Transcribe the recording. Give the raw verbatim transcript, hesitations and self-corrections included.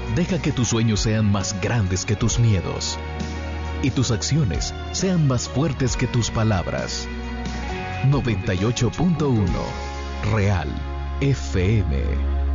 Deja que tus sueños sean más grandes que tus miedos y tus acciones sean más fuertes que tus palabras. noventa y ocho punto uno Real F M.